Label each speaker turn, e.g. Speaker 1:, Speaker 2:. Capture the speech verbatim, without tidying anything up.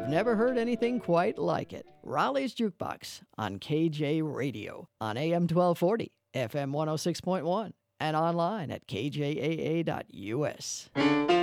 Speaker 1: You've never heard anything quite like it. Raleigh's Jukebox on K J Radio on A M twelve forty, F M one oh six point one, and online at k j a a dot u s.